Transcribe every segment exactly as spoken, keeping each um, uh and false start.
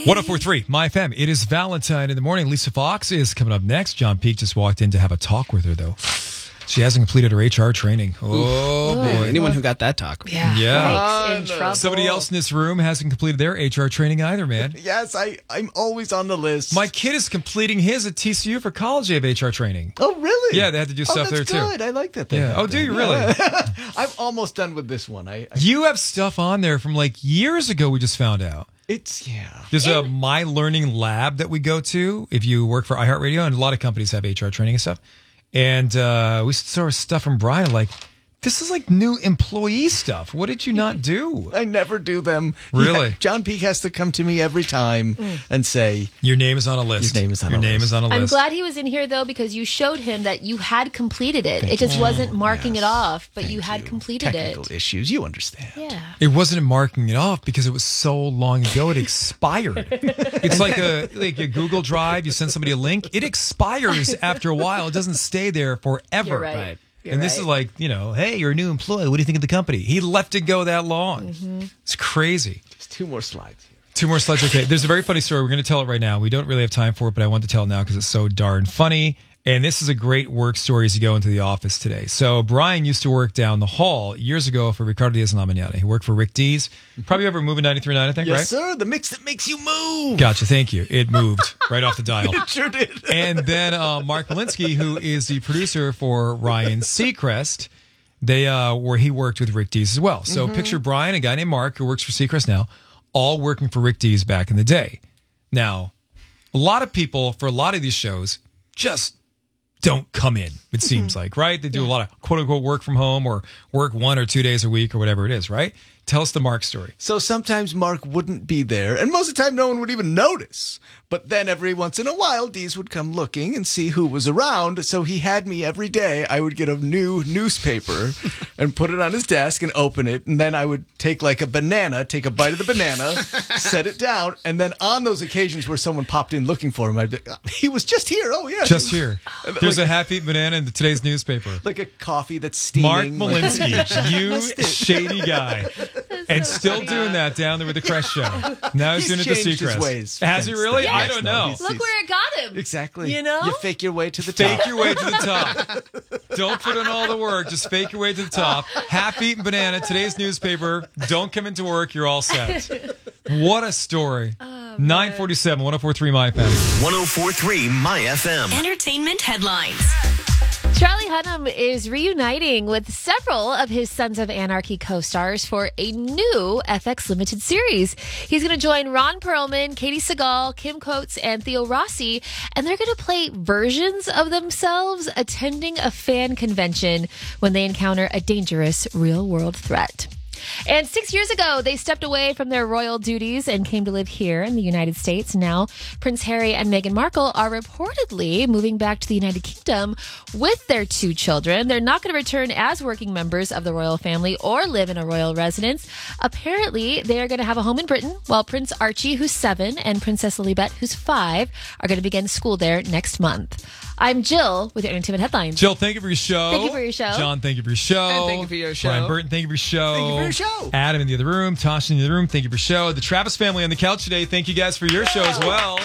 one oh four point three, My F M. It is Valentine in the morning. Lisa Fox is coming up next. John Peake just walked in to have a talk with her, though. She hasn't completed her H R training. Oh, Ooh. boy. Anyone who got that talk. Yeah. Yeah. In trouble. Somebody else in this room hasn't completed their H R training either, man. Yes, I, I'm always on the list. My kid is completing his at T C U for college. They have H R training. Oh, really? Yeah, they had to do oh, stuff that's there, too. good. I like that. they Yeah. have Oh, do that. you really? I'm almost done with this one. I, I You have stuff on there from like years ago we just found out. It's, yeah. There's a My Learning Lab that we go to if you work for iHeartRadio, and a lot of companies have H R training and stuff. And uh, we saw stuff from Brian like, this is like new employee stuff. What did you not do? I never do them. Really? Yeah, John Peake has to come to me every time and say, Your name is on a list. Your name is on Your a name list. is on a list. I'm glad he was in here, though, because you showed him that you had completed it. It just wasn't marking yes. it off, but Thank you had you. completed Technical it. issues. You understand. Yeah. It wasn't marking it off because it was so long ago it expired. It's like a like a Google Drive. You send somebody a link. It expires after a while. It doesn't stay there forever. You're right. Right. You're and this right. is like, you know, hey, you're a new employee. What do you think of the company? He left it go that long. Mm-hmm. It's crazy. There's two more slides here. Two more slides. Okay. There's a very funny story. We're going to tell it right now. We don't really have time for it, but I want to tell it now because it's so darn funny. And this is a great work story as you go into the office today. So Brian used to work down the hall years ago for Ricardo Diaz and La Mañana. He worked for Rick Dees. Probably over Moving ninety-three point nine, I think, Yes, right? sir. The mix that makes you move. Gotcha. Thank you. It moved right off the dial. It sure did. And then uh, Mark Malinsky, who is the producer for Ryan Seacrest, they uh, where he worked with Rick Dees as well. So Mm-hmm. picture Brian, a guy named Mark who works for Seacrest now, all working for Rick Dees back in the day. Now, a lot of people for a lot of these shows just don't come in, it seems like, right? They do a lot of quote unquote work from home or work one or two days a week or whatever it is, right? Tell us the Mark story. So sometimes Mark wouldn't be there, and most of the time no one would even notice. But then every once in a while, Dees would come looking and see who was around. So he had me every day. I would get a new newspaper and put it on his desk and open it. And then I would take like a banana, take a bite of the banana, set it down. And then on those occasions where someone popped in looking for him, I'd be, he was just here. Oh, yeah. Just here. And There's like, a half-eaten banana in today's newspaper. like a coffee that's Mark steaming. Malinsky, you shady guy. And so still funny. doing that down there with the Crest Show. Now he's, He's doing it to changed his Seacrest. ways Has he since really? then. I Yes, don't no, know. he's- Look where it got him. Exactly. You know? You fake your way to the top. Fake your way to the top. Don't put in all the work. Just fake your way to the top. Half-eaten banana, today's newspaper. Don't come into work. You're all set. What a story. nine forty-seven, one oh four point three My F M. one oh four point three My F M. Entertainment headlines. Charlie Hunnam is reuniting with several of his Sons of Anarchy co-stars for a new F X limited series. He's going to join Ron Perlman, Katie Seagal, Kim Coates, and Theo Rossi, and they're going to play versions of themselves attending a fan convention when they encounter a dangerous real-world threat. And six years ago, they stepped away from their royal duties and came to live here in the United States. Now, Prince Harry and Meghan Markle are reportedly moving back to the United Kingdom with their two children. They're not going to return as working members of the royal family or live in a royal residence. Apparently, they are going to have a home in Britain, while Prince Archie, who's seven, and Princess Lilibet, who's five, are going to begin school there next month. I'm Jill with your entertainment headlines. Jill, thank you for your show. Thank you for your show. John, thank you for your show. And thank you for your show. Brian Burton, thank you for your show. Thank you for your show. Adam in the other room. Tasha in the other room, thank you for your show. The Travis family on the couch today, thank you guys for your show as well.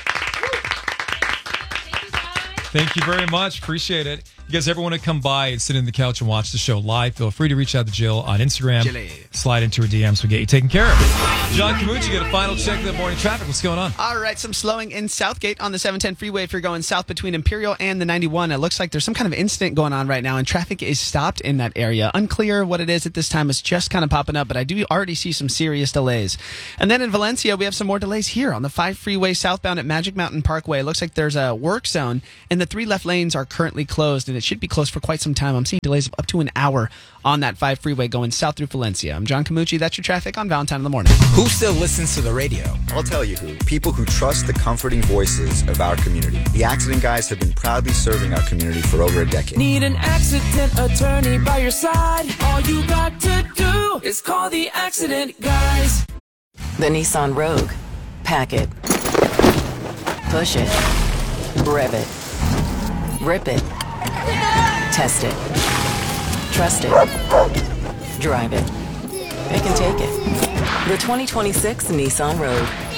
Thank you very much. Appreciate it. You guys ever want to come by and sit in the couch and watch the show live, feel free to reach out to Jill on Instagram. Jilly. Slide into her D Ms. We'll get you taken care of. John Camucci, get a final check of the morning traffic. What's going on? All right, some slowing in Southgate on the seven ten freeway if you're going south between Imperial and the ninety-one. It looks like there's some kind of incident going on right now, and traffic is stopped in that area. Unclear what it is at this time. It's just kind of popping up, but I do already see some serious delays. And then in Valencia, we have some more delays here on the five freeway southbound at Magic Mountain Parkway. It looks like there's a work zone, and the three left lanes are currently closed, and it should be closed for quite some time. I'm seeing delays of up to an hour on that five freeway going south through Valencia. I'm John Camucci. That's your traffic on Valentine in the Morning. Who still listens to the radio? I'll tell you who. People who trust the comforting voices of our community. The Accident Guys have been proudly serving our community for over a decade. Need an accident attorney by your side? All you got to do is call the Accident Guys. The Nissan Rogue. Pack it. Push it. Rev it. Rip it. Test it. Trust it. Drive it. It can take it. The twenty twenty-six Nissan Rogue.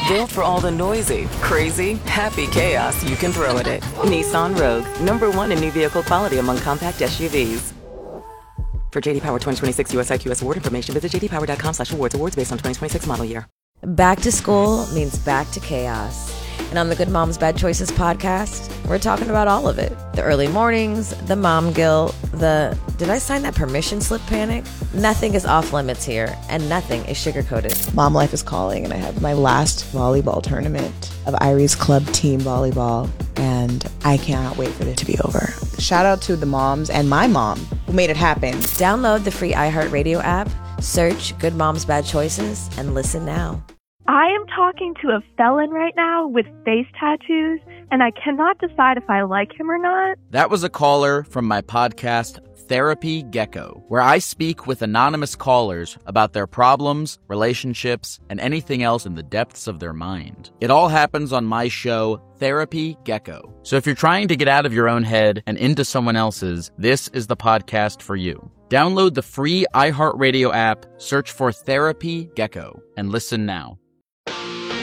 Built for all the noisy, crazy, happy chaos you can throw at it. Nissan Rogue, number one in new vehicle quality among compact S U Vs. For J D Power twenty twenty-six U S I Q S award information, visit jdpower.com slash awards. Awards based on twenty twenty-six model year. Back to school means back to chaos. And on the Good Moms Bad Choices podcast, we're talking about all of it. The early mornings, the mom guilt, the did I sign that permission slip panic? Nothing is off limits here, and nothing is sugar-coated. Mom life is calling, and I have my last volleyball tournament of Irie's Club team volleyball, and I cannot wait for it to be over. Shout out to the moms and my mom who made it happen. Download the free iHeartRadio app, search Good Moms Bad Choices, and listen now. I am talking to a felon right now with face tattoos, and I cannot decide if I like him or not. That was a caller from my podcast, Therapy Gecko, where I speak with anonymous callers about their problems, relationships, and anything else in the depths of their mind. It all happens on my show, Therapy Gecko. So if you're trying to get out of your own head and into someone else's, this is the podcast for you. Download the free iHeartRadio app, search for Therapy Gecko, and listen now.